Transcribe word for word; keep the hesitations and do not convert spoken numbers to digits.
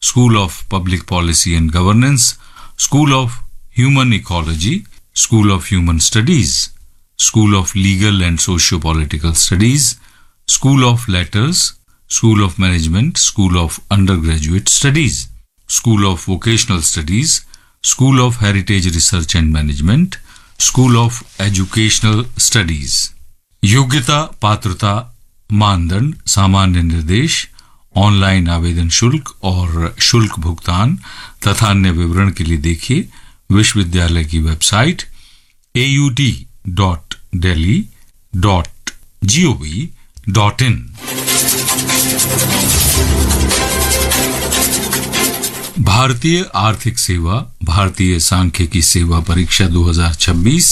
School of Public Policy and Governance, School of Human Ecology, School of Human Studies, School of Legal and Socio-Political Studies, School of Letters, School of Management, School of Undergraduate Studies, School of Vocational Studies, School of Heritage Research and Management, School of Educational Studies. योग्यता, पात्रता, मानदंड, सामान्य निर्देश, online आवेदन शुल्क और शुल्क भुगतान तथा अन्य विवरण के लिए देखिए विश्वविद्यालय की website A U D dot Delhi dot G O V dot in. भारतीय आर्थिक सेवा, भारतीय सांख्यिकी सेवा परीक्षा दो हज़ार छब्बीस